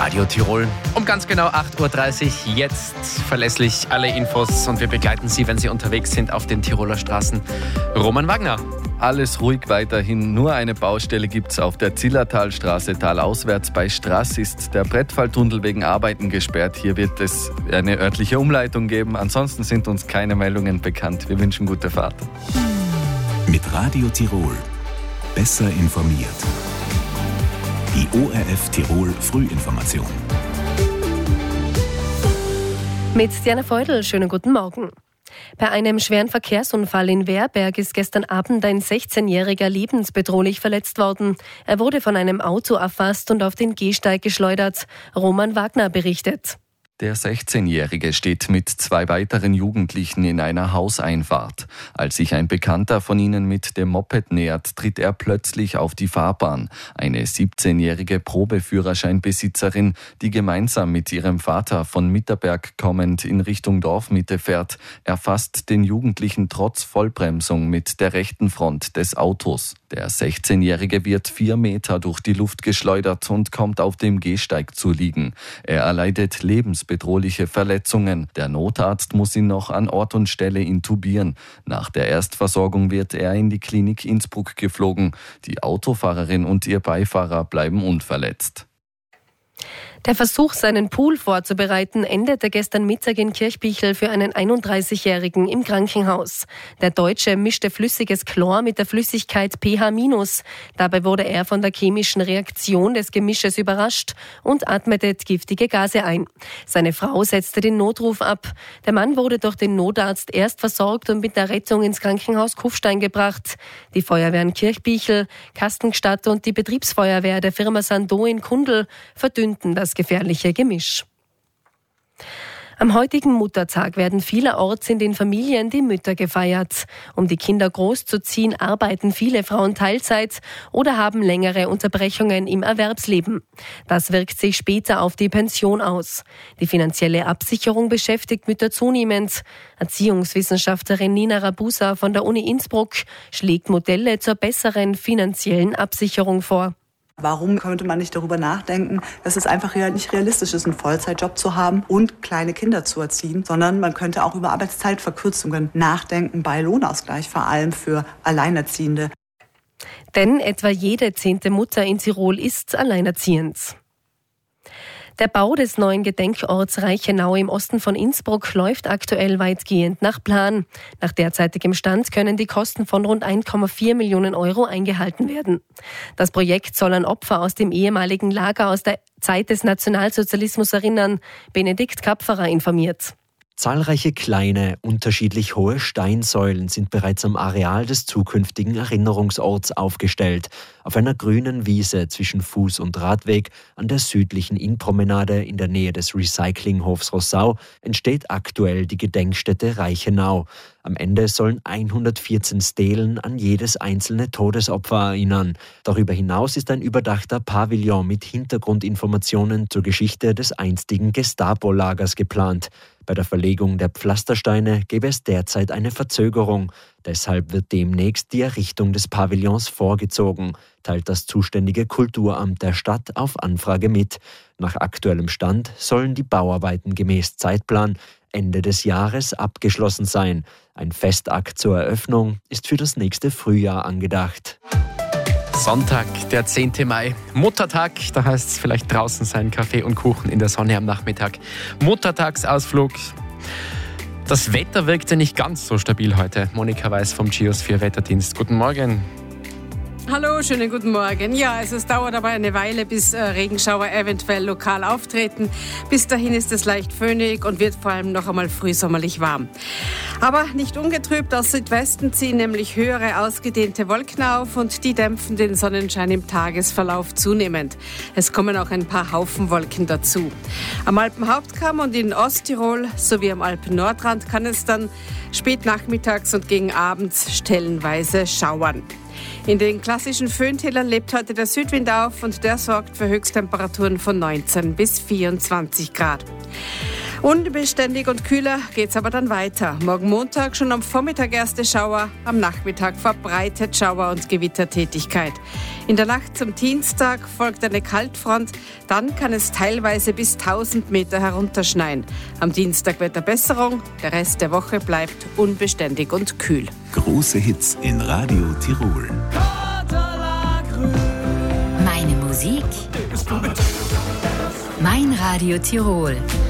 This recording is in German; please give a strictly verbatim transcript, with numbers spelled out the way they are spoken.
Radio Tirol um ganz genau acht Uhr dreißig. Jetzt verlässlich alle Infos und wir begleiten Sie, wenn Sie unterwegs sind auf den Tiroler Straßen. Roman Wagner. Alles ruhig weiterhin. Nur eine Baustelle gibt's auf der Zillertalstraße talauswärts. Bei Strass ist der Brettfalltunnel wegen Arbeiten gesperrt. Hier wird es eine örtliche Umleitung geben. Ansonsten sind uns keine Meldungen bekannt. Wir wünschen gute Fahrt. Mit Radio Tirol. Besser informiert. Die O R F Tirol Frühinformation. Mit Diana Feudel, schönen guten Morgen. Bei einem schweren Verkehrsunfall in Werberg ist gestern Abend ein sechzehnjähriger lebensbedrohlich verletzt worden. Er wurde von einem Auto erfasst und auf den Gehsteig geschleudert. Roman Wagner berichtet. Der sechzehnjährige steht mit zwei weiteren Jugendlichen in einer Hauseinfahrt. Als sich ein Bekannter von ihnen mit dem Moped nähert, tritt er plötzlich auf die Fahrbahn. Eine siebzehnjährige Probeführerscheinbesitzerin, die gemeinsam mit ihrem Vater von Mitterberg kommend in Richtung Dorfmitte fährt, erfasst den Jugendlichen trotz Vollbremsung mit der rechten Front des Autos. Der sechzehnjährige wird vier Meter durch die Luft geschleudert und kommt auf dem Gehsteig zu liegen. Er erleidet lebensbedrohliche Verletzungen. Der Notarzt muss ihn noch an Ort und Stelle intubieren. Nach der Erstversorgung wird er in die Klinik Innsbruck geflogen. Die Autofahrerin und ihr Beifahrer bleiben unverletzt. Der Versuch, seinen Pool vorzubereiten, endete gestern Mittag in Kirchbichl für einen einunddreißigjährigen im Krankenhaus. Der Deutsche mischte flüssiges Chlor mit der Flüssigkeit pH-. Dabei wurde er von der chemischen Reaktion des Gemisches überrascht und atmete giftige Gase ein. Seine Frau setzte den Notruf ab. Der Mann wurde durch den Notarzt erst versorgt und mit der Rettung ins Krankenhaus Kufstein gebracht. Die Feuerwehren Kirchbichl, Kastengstadt und die Betriebsfeuerwehr der Firma Sandow in Kundl verdünnten das gefährliche Gemisch. Am heutigen Muttertag werden vielerorts in den Familien die Mütter gefeiert. Um die Kinder großzuziehen, arbeiten viele Frauen Teilzeit oder haben längere Unterbrechungen im Erwerbsleben. Das wirkt sich später auf die Pension aus. Die finanzielle Absicherung beschäftigt Mütter zunehmend. Erziehungswissenschaftlerin Nina Rabusa von der Uni Innsbruck schlägt Modelle zur besseren finanziellen Absicherung vor. Warum könnte man nicht darüber nachdenken, dass es einfach nicht realistisch ist, einen Vollzeitjob zu haben und kleine Kinder zu erziehen, sondern man könnte auch über Arbeitszeitverkürzungen nachdenken bei Lohnausgleich, vor allem für Alleinerziehende. Denn etwa jede zehnte Mutter in Tirol ist alleinerziehend. Der Bau des neuen Gedenkorts Reichenau im Osten von Innsbruck läuft aktuell weitgehend nach Plan. Nach derzeitigem Stand können die Kosten von rund eins Komma vier Millionen Euro eingehalten werden. Das Projekt soll an Opfer aus dem ehemaligen Lager aus der Zeit des Nationalsozialismus erinnern. Benedikt Kapferer informiert. Zahlreiche kleine, unterschiedlich hohe Steinsäulen sind bereits am Areal des zukünftigen Erinnerungsorts aufgestellt. Auf einer grünen Wiese zwischen Fuß- und Radweg an der südlichen Innpromenade in der Nähe des Recyclinghofs Rossau entsteht aktuell die Gedenkstätte Reichenau. Am Ende sollen hundertvierzehn Stelen an jedes einzelne Todesopfer erinnern. Darüber hinaus ist ein überdachter Pavillon mit Hintergrundinformationen zur Geschichte des einstigen Gestapo-Lagers geplant. Bei der Verlegung der Pflastersteine gäbe es derzeit eine Verzögerung. Deshalb wird demnächst die Errichtung des Pavillons vorgezogen, teilt das zuständige Kulturamt der Stadt auf Anfrage mit. Nach aktuellem Stand sollen die Bauarbeiten gemäß Zeitplan Ende des Jahres abgeschlossen sein. Ein Festakt zur Eröffnung ist für das nächste Frühjahr angedacht. Sonntag, der zehnte Mai, Muttertag, da heißt es vielleicht draußen sein, Kaffee und Kuchen in der Sonne am Nachmittag. Muttertagsausflug. Das Wetter wirkte nicht ganz so stabil heute. Monika Weiß vom Geosphere Wetterdienst. Guten Morgen. Hallo, schönen guten Morgen. Ja, also es dauert aber eine Weile, bis äh, Regenschauer eventuell lokal auftreten. Bis dahin ist es leicht föhnig und wird vor allem noch einmal frühsommerlich warm. Aber nicht ungetrübt, aus Südwesten ziehen nämlich höhere, ausgedehnte Wolken auf und die dämpfen den Sonnenschein im Tagesverlauf zunehmend. Es kommen auch ein paar Haufenwolken dazu. Am Alpenhauptkamm und in Osttirol sowie am Alpen-Nordrand kann es dann spät nachmittags und gegen Abend stellenweise schauern. In den klassischen Föhntälern lebt heute der Südwind auf und der sorgt für Höchsttemperaturen von neunzehn bis vierundzwanzig Grad. Unbeständig und kühler geht's aber dann weiter. Morgen Montag schon am Vormittag erste Schauer, am Nachmittag verbreitet Schauer- und Gewittertätigkeit. In der Nacht zum Dienstag folgt eine Kaltfront, dann kann es teilweise bis tausend Meter herunterschneien. Am Dienstag Wetterbesserung, der Rest der Woche bleibt unbeständig und kühl. Große Hits in Radio Tirol. Meine Musik, mein Radio Tirol.